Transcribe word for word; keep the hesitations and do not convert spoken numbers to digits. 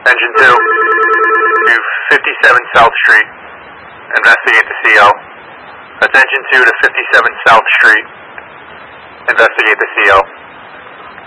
Engine two, to fifty-seven South Street. Investigate the C O. That's engine two to fifty-seven South Street. Investigate the C O.